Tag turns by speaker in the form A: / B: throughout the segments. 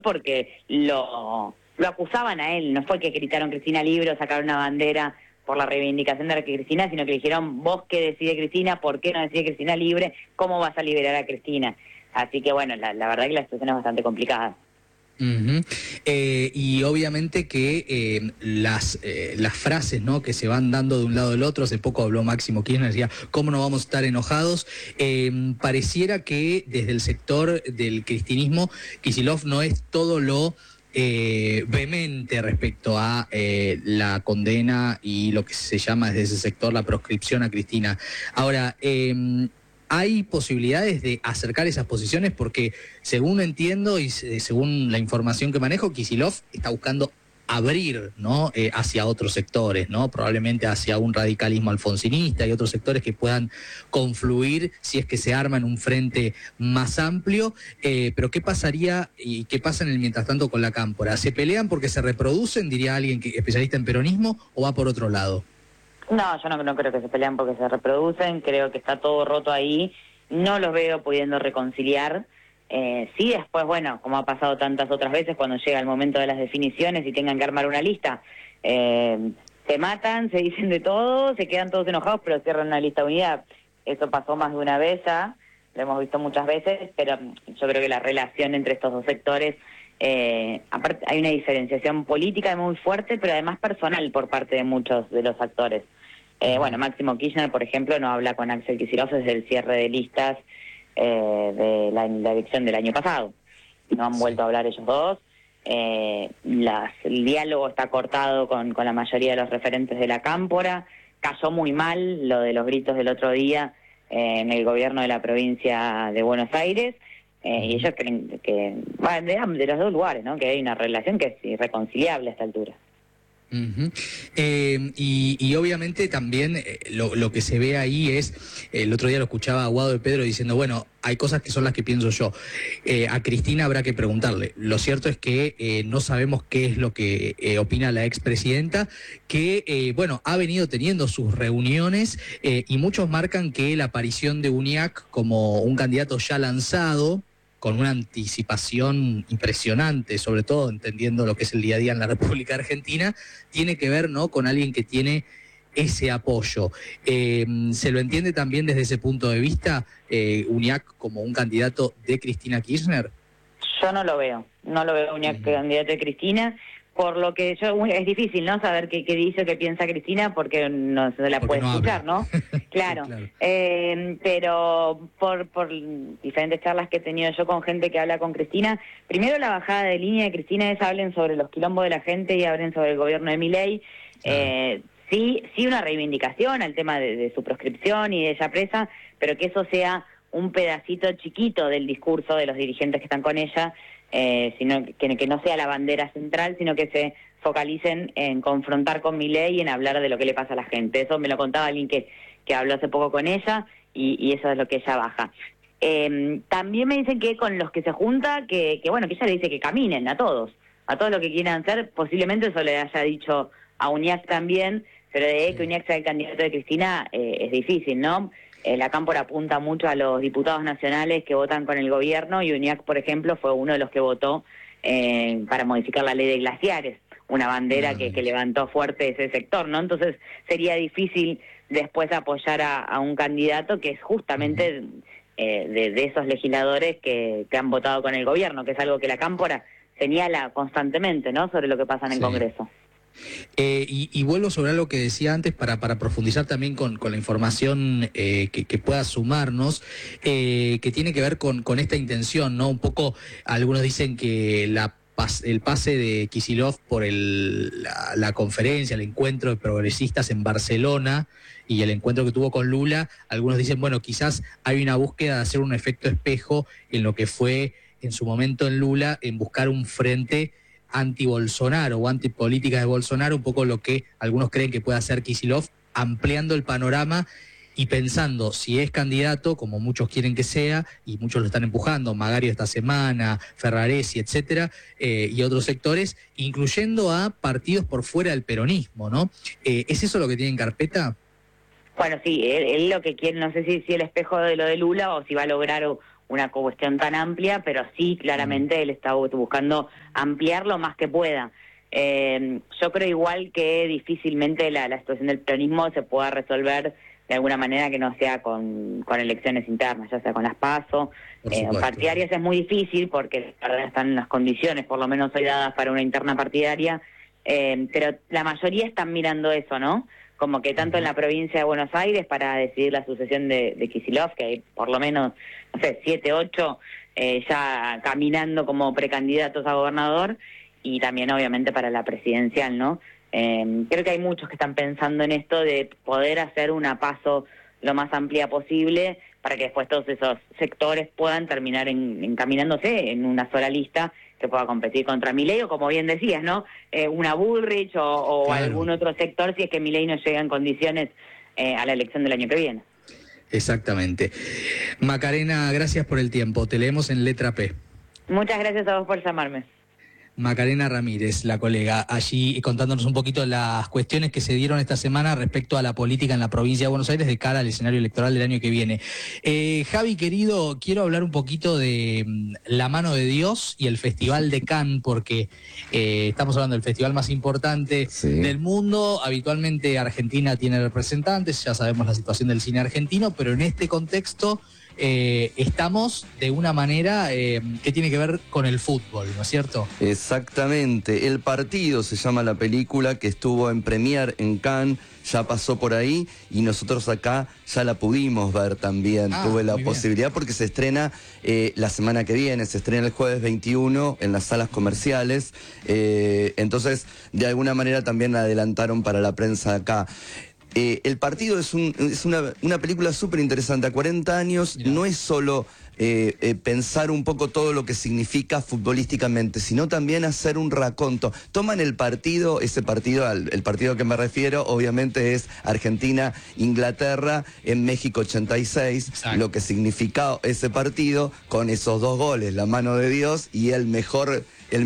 A: porque lo acusaban a él, no fue que gritaron Cristina libre o sacaron una bandera por la reivindicación de Cristina, sino que le dijeron, vos qué decide Cristina, por qué no decide Cristina libre, cómo vas a liberar a Cristina. Así que bueno, la verdad que la situación es bastante complicada.
B: Uh-huh. Y obviamente que las frases, ¿no?, que se van dando de un lado al otro, hace poco habló Máximo Kirchner, decía, ¿cómo no vamos a estar enojados? Pareciera que desde el sector del cristinismo, Kicillof no es todo lo vehemente respecto a la condena y lo que se llama desde ese sector la proscripción a Cristina. Ahora, ¿hay posibilidades de acercar esas posiciones? Porque según entiendo y según la información que manejo, Kicillof está buscando abrir, ¿no?, hacia otros sectores, ¿no?, probablemente hacia un radicalismo alfonsinista y otros sectores que puedan confluir si es que se arma en un frente más amplio. Pero ¿qué pasaría y qué pasa en el mientras tanto con la Cámpora? ¿Se pelean porque se reproducen, diría alguien especialista en peronismo, o va por otro lado?
A: No, yo no creo que se pelean porque se reproducen, creo que está todo roto ahí, no los veo pudiendo reconciliar. Sí, después, bueno, como ha pasado tantas otras veces, cuando llega el momento de las definiciones y tengan que armar una lista, se matan, se dicen de todo, se quedan todos enojados, pero cierran una lista de unidad. Eso pasó más de una vez ya, lo hemos visto muchas veces, pero yo creo que la relación entre estos dos sectores, aparte hay una diferenciación política muy fuerte, pero además personal por parte de muchos de los actores. Bueno, Máximo Kirchner, por ejemplo, no habla con Axel Kicillof desde el cierre de listas de la elección del año pasado. No han vuelto a hablar ellos dos. El diálogo está cortado con la mayoría de los referentes de la Cámpora. Cayó muy mal lo de los gritos del otro día en el gobierno de la provincia de Buenos Aires. Y ellos creen que, bueno, de los dos lugares, ¿no?, que hay una relación que es irreconciliable a esta altura.
B: Uh-huh. Y obviamente también lo que se ve ahí es, el otro día lo escuchaba a Guado de Pedro diciendo, bueno, hay cosas que son las que pienso yo. A Cristina habrá que preguntarle. Lo cierto es que no sabemos qué es lo que opina la expresidenta, que, bueno, ha venido teniendo sus reuniones y muchos marcan que la aparición de Uñac como un candidato ya lanzado, con una anticipación impresionante, sobre todo entendiendo lo que es el día a día en la República Argentina, tiene que ver, ¿no?, con alguien que tiene ese apoyo. ¿Se lo entiende también desde ese punto de vista, Uñac como un candidato de Cristina Kirchner?
A: Yo no lo veo Uñac candidato de Cristina, por lo que es difícil, ¿no?, saber qué dice, qué piensa Cristina, porque no se la puede escuchar, ¿no? Claro,
B: sí, claro.
A: Pero por diferentes charlas que he tenido yo con gente que habla con Cristina, primero la bajada de línea de Cristina es hablen sobre los quilombos de la gente y hablen sobre el gobierno de Milei. Sí una reivindicación al tema de su proscripción y de ella presa, pero que eso sea un pedacito chiquito del discurso de los dirigentes que están con ella, sino que no sea la bandera central, sino que se focalicen en confrontar con Milei y en hablar de lo que le pasa a la gente. Eso me lo contaba alguien que habló hace poco con ella, y eso es lo que ella baja. También me dicen que con los que se junta, que bueno, que ella le dice que caminen a todos lo que quieran hacer, posiblemente eso le haya dicho a Uñac también, pero de que Uñac sea el candidato de Cristina es difícil, ¿no? La Cámpora apunta mucho a los diputados nacionales que votan con el gobierno, y Uñac, por ejemplo, fue uno de los que votó para modificar la ley de glaciares, una bandera que levantó fuerte ese sector, ¿no? Entonces sería difícil después apoyar a un candidato que es justamente de esos legisladores que han votado con el gobierno, que es algo que la Cámpora señala constantemente, ¿no?, sobre lo que pasa en el Congreso.
B: Y vuelvo sobre algo que decía antes para profundizar también con la información que pueda sumarnos, que tiene que ver con esta intención, ¿no? Un poco, algunos dicen que el pase de Kicillof por la conferencia, el encuentro de progresistas en Barcelona y el encuentro que tuvo con Lula, algunos dicen, bueno, quizás hay una búsqueda de hacer un efecto espejo en lo que fue en su momento en Lula, en buscar un frente anti-Bolsonaro o antipolítica de Bolsonaro, un poco lo que algunos creen que puede hacer Kicillof, ampliando el panorama y pensando si es candidato, como muchos quieren que sea, y muchos lo están empujando, Magario esta semana, Ferraresi, etcétera, y otros sectores, incluyendo a partidos por fuera del peronismo, ¿no? ¿Es eso lo que tiene en carpeta?
A: Bueno, sí, él lo que quiere, no sé si el espejo de lo de Lula o si va a lograr una cuestión tan amplia, pero sí, claramente él está buscando ampliar lo más que pueda. Yo creo igual que difícilmente la situación del peronismo se pueda resolver de alguna manera que no sea con elecciones internas, ya sea con las PASO. Partidarias es muy difícil porque la verdad están las condiciones, por lo menos hoy dadas para una interna partidaria, pero la mayoría están mirando eso, ¿no? Como que tanto en la provincia de Buenos Aires para decidir la sucesión de Kicillof, que hay por lo menos, no sé, 7, 8 ya caminando como precandidatos a gobernador, y también obviamente para la presidencial, ¿no? Creo que hay muchos que están pensando en esto de poder hacer una PASO lo más amplia posible para que después todos esos sectores puedan terminar encaminándose en una sola lista que pueda competir contra Milei, o como bien decías, ¿no? Una Bullrich o
B: Claro.
A: algún otro sector si es que Milei no llega en condiciones a la elección del año que viene.
B: Exactamente. Macarena, gracias por el tiempo. Te leemos en letra P.
A: Muchas gracias a vos por llamarme.
B: Macarena Ramírez, la colega, allí contándonos un poquito las cuestiones que se dieron esta semana respecto a la política en la provincia de Buenos Aires de cara al escenario electoral del año que viene. Javi, querido, quiero hablar un poquito de La Mano de Dios y el Festival de Cannes, porque estamos hablando del festival más importante del mundo. Habitualmente Argentina tiene representantes, ya sabemos la situación del cine argentino, pero en este contexto estamos de una manera que tiene que ver con el fútbol, ¿no es cierto?
C: Exactamente. El Partido se llama la película, que estuvo en premier en Cannes, ya pasó por ahí y nosotros acá ya la pudimos ver también. Tuve la posibilidad porque se estrena la semana que viene, se estrena el jueves 21 en las salas comerciales, entonces de alguna manera también la adelantaron para la prensa acá. El Partido es una película súper interesante. A 40 años no es solo pensar un poco todo lo que significa futbolísticamente, sino también hacer un raconto. Toman el partido, ese partido, el partido a que me refiero, obviamente es Argentina-Inglaterra en México 86, exacto, lo que significaba ese partido con esos 2 goles, la mano de Dios y el mejor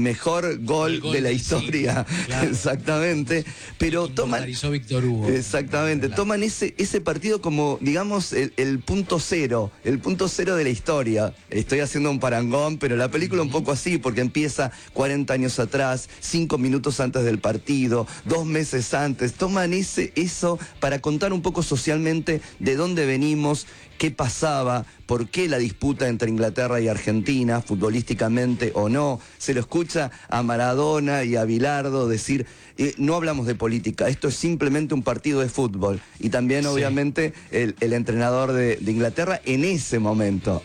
C: gol de la historia, sí, claro. Exactamente, pero toman
B: Víctor Hugo.
C: Exactamente, claro. Toman ese partido como, digamos, el punto cero de la historia. Estoy haciendo un parangón, pero la película un poco así, porque empieza 40 años atrás, 5 minutos antes del partido, 2 meses antes. Toman eso para contar un poco socialmente de dónde venimos, qué pasaba, por qué la disputa entre Inglaterra y Argentina, futbolísticamente o no. Se lo escucha a Maradona y a Bilardo decir, no hablamos de política, esto es simplemente un partido de fútbol. Y también, obviamente, el entrenador de Inglaterra en ese momento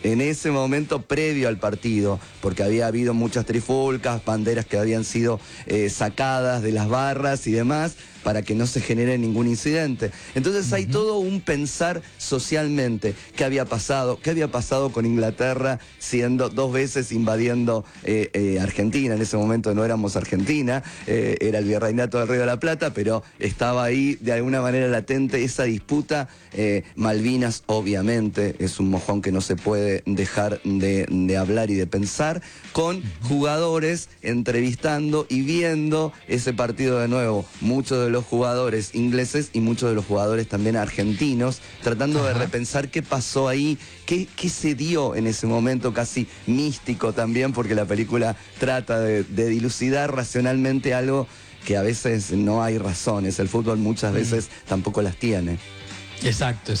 C: previo al partido, porque había habido muchas trifulcas, banderas que habían sido sacadas de las barras y demás, para que no se genere ningún incidente. Entonces hay todo un pensar socialmente. ¿Qué había pasado con Inglaterra siendo 2 veces invadiendo Argentina? En ese momento no éramos Argentina, era el Virreinato del Río de la Plata, pero estaba ahí de alguna manera latente esa disputa. Malvinas, obviamente, es un mojón que no se puede dejar de hablar y de pensar, con jugadores entrevistando y viendo ese partido de nuevo. Muchos de los jugadores ingleses y muchos de los jugadores también argentinos, tratando de repensar qué pasó ahí, qué se dio en ese momento casi místico también, porque la película trata de dilucidar racionalmente algo que a veces no hay razones. El fútbol muchas veces tampoco las tiene.
B: Exacto.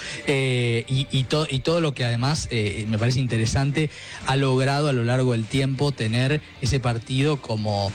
B: Y todo lo que además me parece interesante, ha logrado a lo largo del tiempo tener ese partido como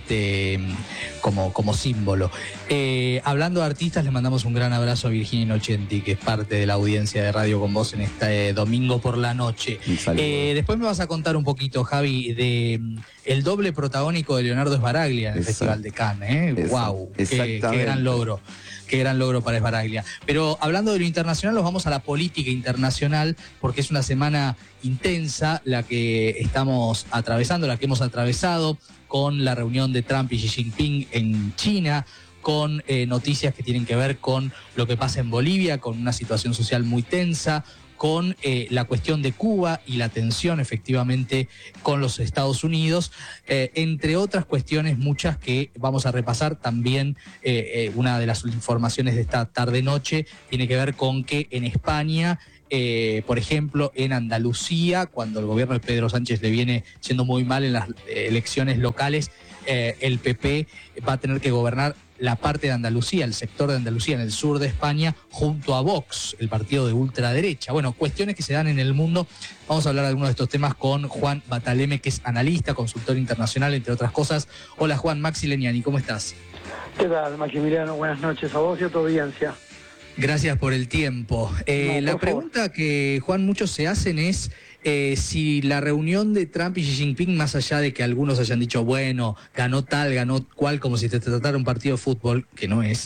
B: símbolo. Hablando de artistas, le mandamos un gran abrazo a Virginia Innocenti, que es parte de la audiencia de Radio Con Vos en este domingo por la noche. Después me vas a contar un poquito, Javi, de el doble protagónico de Leonardo Sbaraglia en el Festival de Cannes. ¡Wow! Qué gran logro. Qué gran logro para Sbaraglia. Pero hablando de lo internacional, nos vamos a la política internacional, porque es una semana intensa la que estamos atravesando, la que hemos atravesado con la reunión de Trump y Xi Jinping en China, con noticias que tienen que ver con lo que pasa en Bolivia, con una situación social muy tensa, con la cuestión de Cuba y la tensión efectivamente con los Estados Unidos, entre otras cuestiones muchas que vamos a repasar. También una de las informaciones de esta tarde-noche tiene que ver con que en España por ejemplo, en Andalucía, cuando el gobierno de Pedro Sánchez le viene yendo muy mal en las elecciones locales, el PP va a tener que gobernar la parte de Andalucía, el sector de Andalucía, en el sur de España, junto a Vox, el partido de ultraderecha. Bueno, cuestiones que se dan en el mundo. Vamos a hablar de algunos de estos temas con Juan Bataleme, que es analista, consultor internacional, entre otras cosas. Hola Juan, Maxi Leniani, ¿cómo estás?
D: ¿Qué tal, Maximiliano? Buenas noches a vos y a tu audiencia.
B: Gracias por el tiempo. La pregunta que, Juan, muchos se hacen es si la reunión de Trump y Xi Jinping, más allá de que algunos hayan dicho, bueno, ganó tal, ganó cual, como si te tratara un partido de fútbol, que no es,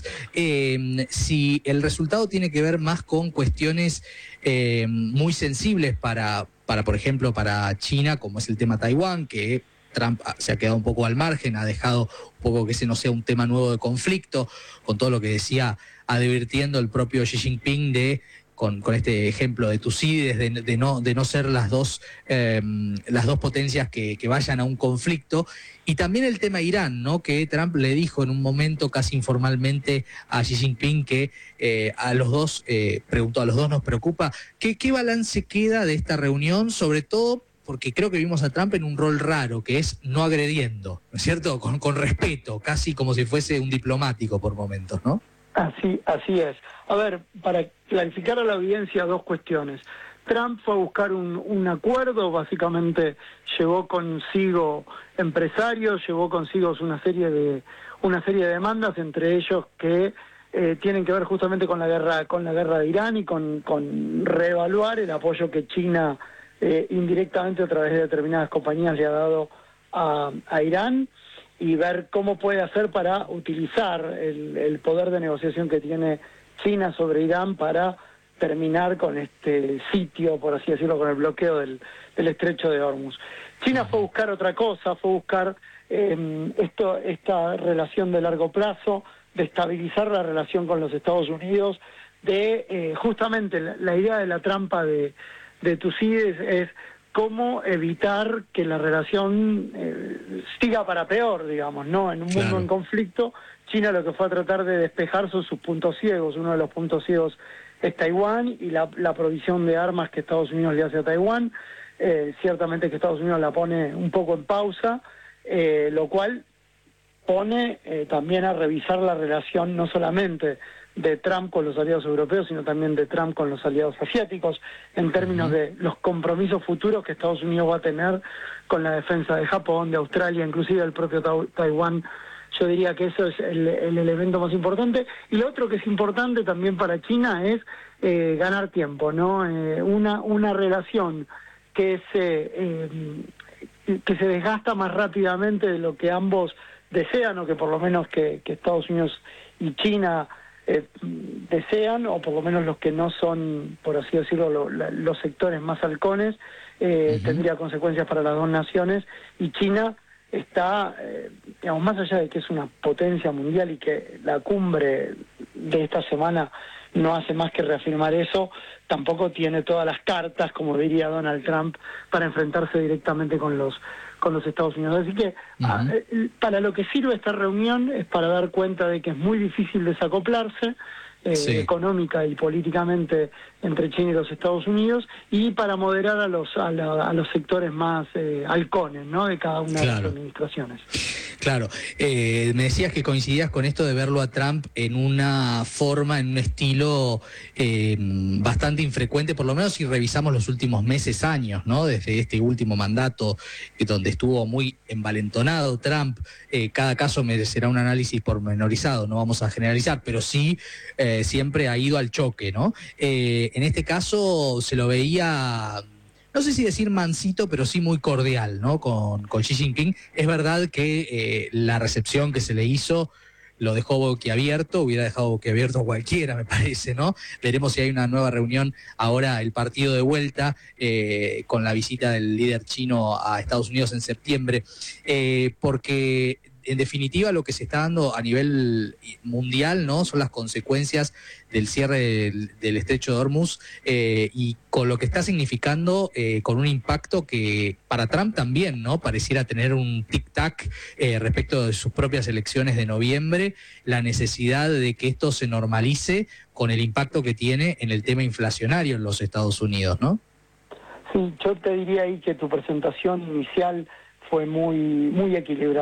B: si el resultado tiene que ver más con cuestiones muy sensibles para, por ejemplo, para China, como es el tema Taiwán, que Trump se ha quedado un poco al margen, ha dejado un poco que ese no sea un tema nuevo de conflicto, con todo lo que decía, advirtiendo el propio Xi Jinping con este ejemplo de Tucídides, de no ser las dos potencias que vayan a un conflicto. Y también el tema Irán, ¿no? Que Trump le dijo en un momento casi informalmente a Xi Jinping que a los dos, preguntó, a los dos nos preocupa. ¿Qué balance queda de esta reunión? Sobre todo porque creo que vimos a Trump en un rol raro, que es no agrediendo, ¿no es cierto? Con respeto, casi como si fuese un diplomático por momentos, ¿no?
D: Así es. A ver, para clarificar a la audiencia dos cuestiones. Trump fue a buscar un acuerdo, básicamente llevó consigo empresarios, llevó consigo una serie de demandas, entre ellos que tienen que ver justamente con la guerra de Irán y con reevaluar el apoyo que China indirectamente a través de determinadas compañías le ha dado a Irán, y ver cómo puede hacer para utilizar el poder de negociación que tiene China sobre Irán para terminar con este sitio, por así decirlo, con el bloqueo del estrecho de Hormuz. China fue a buscar otra cosa, fue a buscar esta relación de largo plazo, de estabilizar la relación con los Estados Unidos, de justamente la idea de la trampa de Tucídides es cómo evitar que la relación siga para peor, digamos, ¿no? En un mundo en conflicto, China lo que fue a tratar de despejar son sus puntos ciegos. Uno de los puntos ciegos es Taiwán y la provisión de armas que Estados Unidos le hace a Taiwán. Ciertamente que Estados Unidos la pone un poco en pausa, lo cual pone también a revisar la relación no solamente de Trump con los aliados europeos, sino también de Trump con los aliados asiáticos, en términos de los compromisos futuros que Estados Unidos va a tener con la defensa de Japón, de Australia, inclusive el propio Taiwán. Yo diría que eso es el elemento más importante. Y lo otro que es importante también para China es ganar tiempo, ¿no? Una relación que se desgasta más rápidamente de lo que ambos desean, o que por lo menos que Estados Unidos y China desean, o por lo menos los que no son, por así decirlo, los sectores más halcones, tendría consecuencias para las dos naciones. Y China está, digamos, más allá de que es una potencia mundial y que la cumbre de esta semana no hace más que reafirmar eso, tampoco tiene todas las cartas, como diría Donald Trump, para enfrentarse directamente con los Estados Unidos. Así que para lo que sirve esta reunión es para dar cuenta de que es muy difícil desacoplarse económica y políticamente entre China y los Estados Unidos, y para moderar a los sectores más halcones, ¿no?, de cada una de las administraciones.
B: Claro, me decías que coincidías con esto de verlo a Trump en una forma, en un estilo bastante infrecuente, por lo menos si revisamos los últimos meses, años, ¿no? Desde este último mandato, donde estuvo muy envalentonado Trump. Cada caso merecerá un análisis pormenorizado, no vamos a generalizar, pero sí siempre ha ido al choque, ¿no? En este caso se lo veía, no sé si decir mansito, pero sí muy cordial, ¿no? Con Xi Jinping. Es verdad que la recepción que se le hizo lo dejó boquiabierto, hubiera dejado boquiabierto a cualquiera, me parece, ¿no? Veremos si hay una nueva reunión ahora, el partido de vuelta, con la visita del líder chino a Estados Unidos en septiembre, porque en definitiva lo que se está dando a nivel mundial, ¿no? Son las consecuencias del cierre del estrecho de Hormuz y con lo que está significando, con un impacto que para Trump también, ¿no? Pareciera tener un tic-tac respecto de sus propias elecciones de noviembre, la necesidad de que esto se normalice con el impacto que tiene en el tema inflacionario en los Estados Unidos, ¿no?
D: Sí, yo te diría ahí que tu presentación inicial fue muy equilibrada.